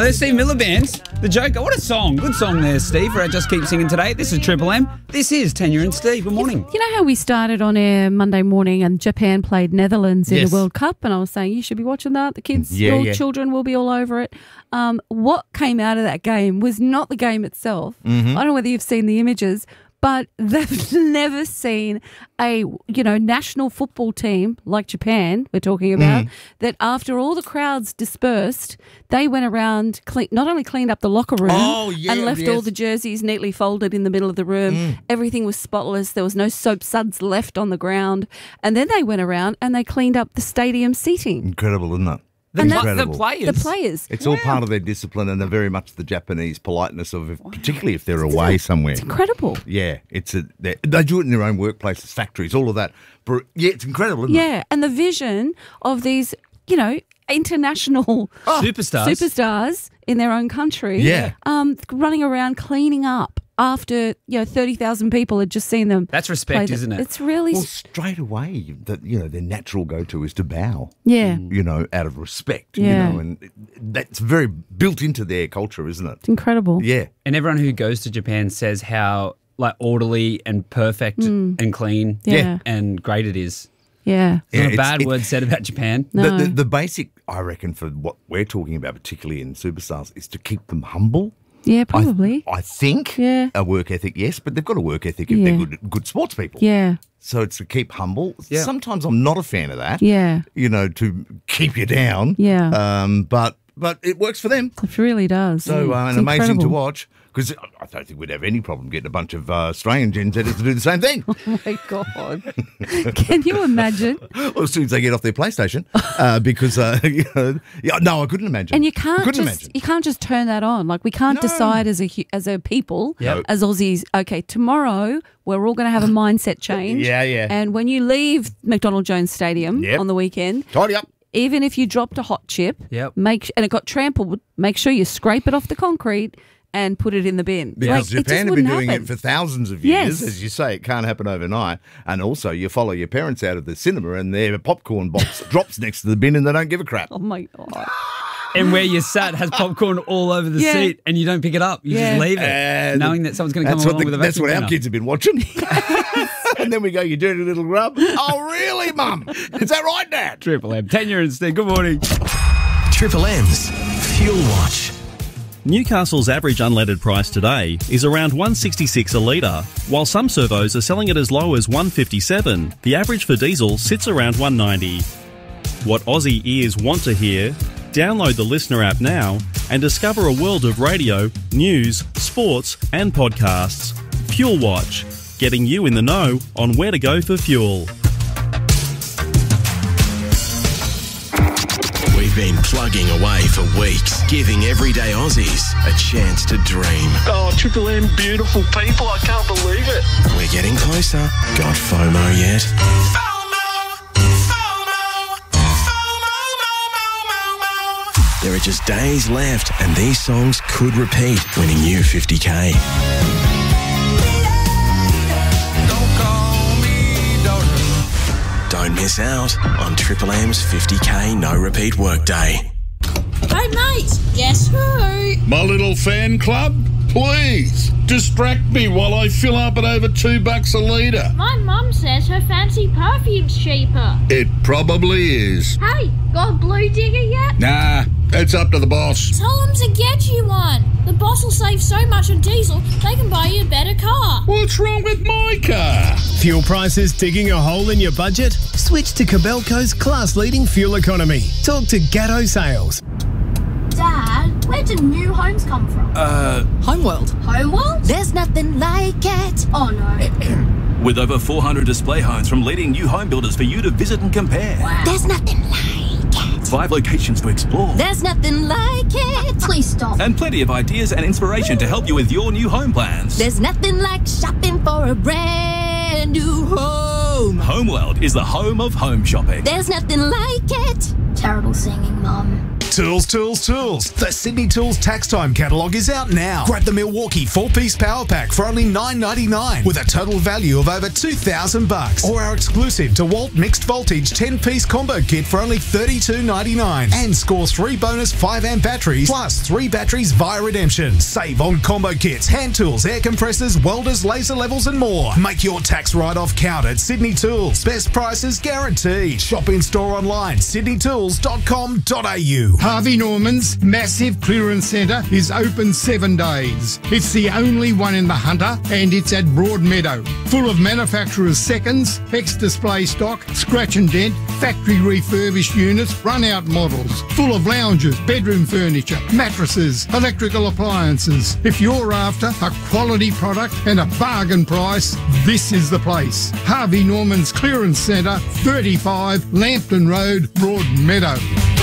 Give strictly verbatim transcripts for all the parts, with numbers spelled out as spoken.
Well, there's Steve Miller Band, The Joker. What a song. Good song there, Steve, for our Just Keep Singing today. This is Triple M. This is Tanya and Steve. Good morning. You know how we started on air Monday morning and Japan played Netherlands in Yes. the World Cup, and I was saying you should be watching that. The kids, Yeah, your yeah. children will be all over it. Um, what came out of that game was not the game itself. Mm-hmm. I don't know whether you've seen the images, but they've never seen a, you know, national football team like Japan, we're talking about, Mm. that after all the crowds dispersed, they went around, clean, not only cleaned up the locker room Oh, yeah, and left yes. all the jerseys neatly folded in the middle of the room. Mm. Everything was spotless. There was no soap suds left on the ground. And then they went around and they cleaned up the stadium seating. Incredible, isn't it? The, And pl- that's- the Incredible. players. The players. It's all part of their discipline and they're very much the Japanese politeness of, if, particularly if they're away somewhere. It's incredible. Yeah, it's a, they, they do it in their own workplaces, factories, all of that. But yeah, it's incredible, isn't it? Yeah. And the vision of these, you know, international Superstars. superstars in their own country, Yeah. um, running around cleaning up after, you know, thirty thousand people had just seen them. That's play respect, the- isn't it? It's really, Well, straight away, that you know, their natural go-to is to bow. yeah, You know, out of respect. Yeah. You know, and that's very built into their culture, isn't it? it's incredible. Yeah. And everyone who goes to Japan says how like orderly and perfect and clean Yeah. and great it is. Yeah. Not Yeah, a it's- bad it- word said about Japan. No. The, the, the basic, I reckon, for what we're talking about, particularly in superstars, is to keep them humble. Yeah, I- probably. I, think Yeah. a work ethic, yes, but they've got a work ethic if Yeah. they're good, good sports people. Yeah. So it's to keep humble. Yeah. Sometimes I'm not a fan of that. Yeah. You know, to keep you down. Yeah. Um, but but it works for them. It really does. So uh, It's and amazing to incredible. watch because I don't think we'd have any problem getting a bunch of uh, Australian Gen Zers to do the same thing. Oh my God. Can you imagine? Well, as soon as they get off their PlayStation, uh, because uh, you know, yeah, no, I couldn't imagine. And you can't couldn't just imagine. you can't just turn that on. Like we can't No. decide as a hu- as a people, Yep. as Aussies, okay, tomorrow we're all going to have a mindset change. Yeah, yeah. And when you leave McDonald Jones Stadium Yep. on the weekend, Tidy up. even if you dropped a hot chip, Yep. make and it got trampled, make sure you scrape it off the concrete and put it in the bin. Because Like, it just Japan have been wouldn't doing happen. it for thousands of years. Yes. As you say, it can't happen overnight. And also, you follow your parents out of the cinema and their popcorn box drops next to the bin and they don't give a crap. Oh my God. And where you sat has popcorn all over the Yeah. seat and you don't pick it up. You Yeah. just leave it, And knowing that someone's going to come That's along what, the, with a that's vacuum what our cleaner. kids have been watching. And then we go, you dirty little grub. Oh, really, Mum? Is that right, Dad? Triple M. Tanya and Steve, good morning. Triple M's Fuel Watch. Newcastle's average unleaded price today is around one sixty-six a litre, while some servos are selling it as low as one fifty-seven. The average for diesel sits around one ninety. What Aussie ears want to hear? Download the Listener app now and discover a world of radio, news, sports and podcasts. Fuel Watch, getting you in the know on where to go for fuel. We've been plugging away for weeks, giving everyday Aussies a chance to dream. Oh, Triple M, beautiful people. I can't believe it. We're getting closer. Got FOMO yet? There are just days left, and these songs could repeat, winning you fifty K. Don't miss out on Triple M's fifty K no repeat workday. Hey mate, guess who? My little fan club? Please, distract me while I fill up at over two bucks a litre. My mum says her fancy perfume's cheaper. It probably is. Hey, got a blue digger yet? Nah, it's up to the boss. Tell them to get you one. The boss will save so much on diesel, they can buy you a better car. What's wrong with my car? Fuel prices digging a hole in your budget? Switch to Cabelco's class-leading fuel economy. Talk to Gatto Sales. Dad, where do new homes come from? Uh, Homeworld. Homeworld? There's nothing like it. Oh no. With over four hundred display homes from leading new home builders for you to visit and compare. Wow. There's nothing like it. Five locations to explore. There's nothing like it. Please stop. And plenty of ideas and inspiration to help you with your new home plans. There's nothing like shopping for a brand new home. Homeworld is the home of home shopping. There's nothing like it. Terrible singing, Mum. Tools, tools, tools. The Sydney Tools Tax Time catalogue is out now. Grab the Milwaukee four-piece power pack for only nine ninety-nine with a total value of over two thousand bucks, or our exclusive DeWalt mixed voltage ten-piece combo kit for only thirty-two ninety-nine, and score three bonus five amp batteries plus three batteries via redemption. Save on combo kits, hand tools, air compressors, welders, laser levels and more. Make your tax write-off count at Sydney Tools. Best prices guaranteed. Shop in store online, sydney tools dot com dot a u. Harvey Norman's massive clearance centre is open seven days. It's the only one in the Hunter, and it's at Broadmeadow. Full of manufacturers' seconds, ex-display stock, scratch and dent, factory refurbished units, run-out models. Full of lounges, bedroom furniture, mattresses, electrical appliances. If you're after a quality product and a bargain price, this is the place. Harvey Norman's Clearance Centre, thirty-five Lambton Road, Broadmeadow.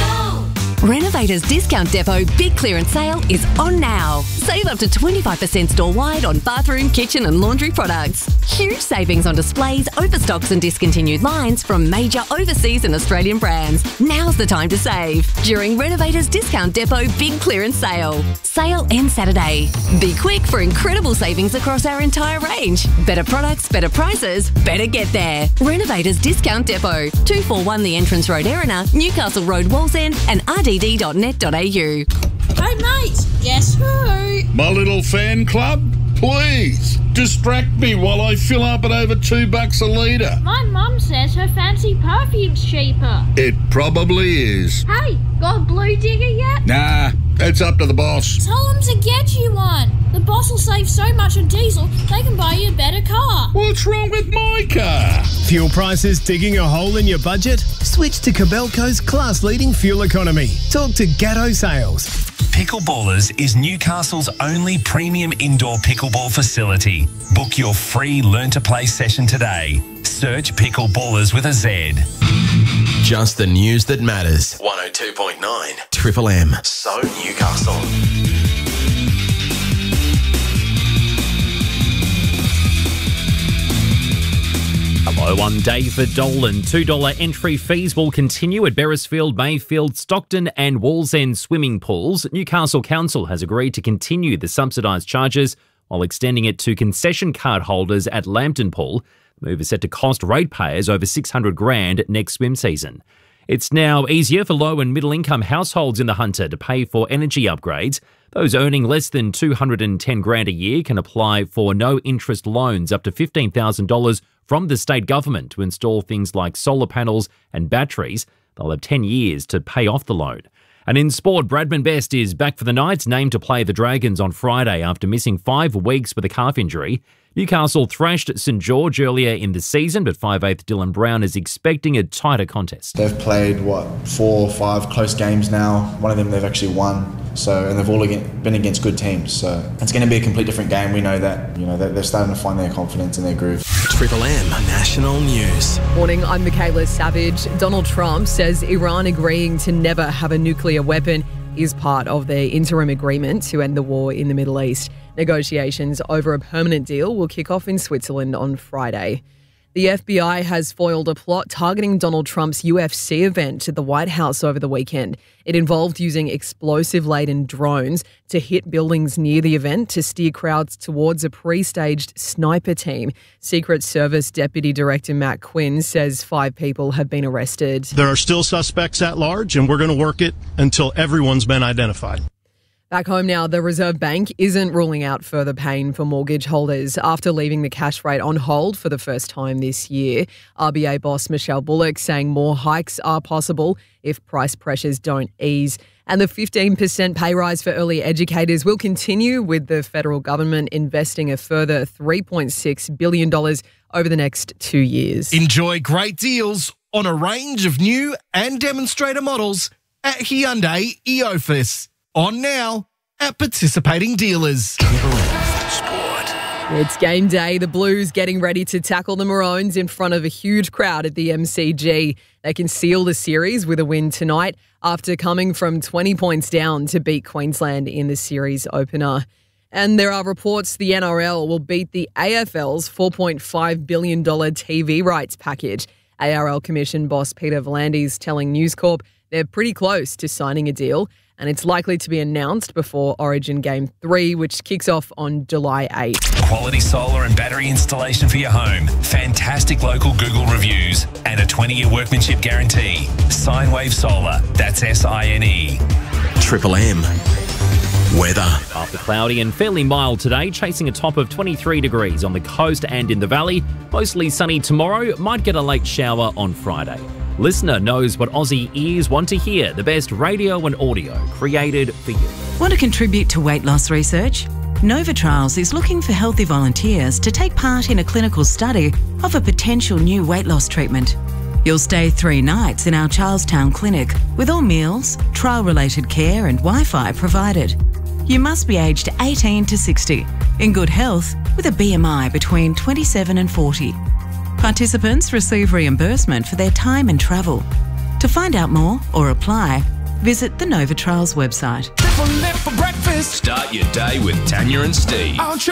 Renovators Discount Depot Big Clearance Sale is on now. Save up to twenty-five percent store-wide on bathroom, kitchen and laundry products. Huge savings on displays, overstocks and discontinued lines from major overseas and Australian brands. Now's the time to save during Renovators Discount Depot Big Clearance Sale. Sale ends Saturday. Be quick for incredible savings across our entire range. Better products, better prices, better get there. Renovators Discount Depot, two forty-one The Entrance Road, Erina, Newcastle Road, Wallsend and r d d dot net dot a u. Hey mate, guess who? My little fan club? Please, distract me while I fill up at over two bucks a litre. My mum says her fancy perfume's cheaper. It probably is. Hey, got a blue digger yet? Nah, it's up to the boss. Tell them to get you one. The boss will save so much on diesel, they can buy you a better car. What's wrong with my car? Fuel prices digging a hole in your budget? Switch to Cabelco's class-leading fuel economy. Talk to Gatto Sales. Pickleballers is Newcastle's only premium indoor pickleball facility. Book your free Learn to Play session today. Search Pickleballers with a Z. Just the news that matters. one oh two point nine Triple M. So Newcastle. Hello, I'm David Dolan. two dollars entry fees will continue at Beresfield, Mayfield, Stockton and Wallsend swimming pools. Newcastle Council has agreed to continue the subsidised charges while extending it to concession card holders at Lambton Pool. The move is set to cost ratepayers over six hundred grand next swim season. It's now easier for low and middle income households in the Hunter to pay for energy upgrades. Those earning less than two hundred ten grand a year can apply for no interest loans up to fifteen thousand dollars from the state government to install things like solar panels and batteries. They'll have ten years to pay off the loan. And in sport, Bradman Best is back for the Knights, named to play the Dragons on Friday after missing five weeks with a calf injury. Newcastle thrashed St George earlier in the season, but five eighth Dylan Brown is expecting a tighter contest. They've played, what, four or five close games now. One of them they've actually won. So, and they've all been against good teams. So it's going to be a complete different game. We know that. You know, they're starting to find their confidence and their groove. Triple M National News. Morning, I'm Michaela Savage. Donald Trump says Iran agreeing to never have a nuclear weapon is part of their interim agreement to end the war in the Middle East. Negotiations over a permanent deal will kick off in Switzerland on Friday. The F B I has foiled a plot targeting Donald Trump's U F C event at the White House over the weekend. It involved using explosive-laden drones to hit buildings near the event to steer crowds towards a pre-staged sniper team. Secret Service Deputy Director Matt Quinn says five people have been arrested. There are still suspects at large, and we're going to work it until everyone's been identified. Back home now, the Reserve Bank isn't ruling out further pain for mortgage holders after leaving the cash rate on hold for the first time this year. R B A boss Michelle Bullock saying more hikes are possible if price pressures don't ease. And the fifteen percent pay rise for early educators will continue, with the federal government investing a further three point six billion dollars over the next two years. Enjoy great deals on a range of new and demonstrator models at Hyundai Eofus. On now at participating dealers. It's game day. The Blues getting ready to tackle the Maroons in front of a huge crowd at the M C G. They can seal the series with a win tonight after coming from twenty points down to beat Queensland in the series opener. And there are reports the N R L will beat the A F L's four point five billion dollars T V rights package. A R L Commission boss Peter V'landys telling News Corp They're pretty close to signing a deal, and it's likely to be announced before Origin Game three, which kicks off on July eighth. Quality solar and battery installation for your home. Fantastic local Google reviews and a twenty-year workmanship guarantee. Sinewave Solar. That's S I N E. Triple M. Weather. After cloudy and fairly mild today, chasing a top of twenty-three degrees on the coast and in the valley. Mostly sunny tomorrow, might get a late shower on Friday. Listener knows what Aussie ears want to hear, the best radio and audio created for you. Want to contribute to weight loss research? Nova Trials is looking for healthy volunteers to take part in a clinical study of a potential new weight loss treatment. You'll stay three nights in our Charlestown clinic with all meals, trial-related care and Wi-Fi provided. You must be aged eighteen to sixty, in good health with a B M I between twenty-seven and forty. Participants receive reimbursement for their time and travel. To find out more or apply, visit the Nova Trials website. Start your day with Tanya and Steve.